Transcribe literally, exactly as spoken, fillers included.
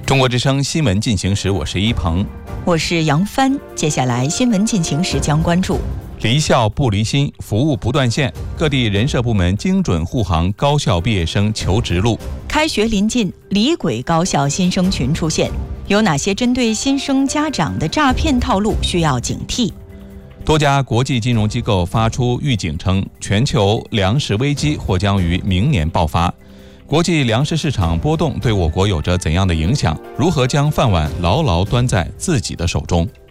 中国之声新闻进行时，我是一鹏， 我是杨帆。接下来新闻进行时将关注： 离校不离心，服务不断线，各地人社部门精准护航高校毕业生求职路。 开学临近，离轨高校新生群出现，有哪些针对新生家长的诈骗套路需要警惕？ 多家国际金融机构发出预警称，全球粮食危机或将于明年爆发。国际粮食市场波动对我国有着怎样的影响？如何将饭碗牢牢端在自己的手中？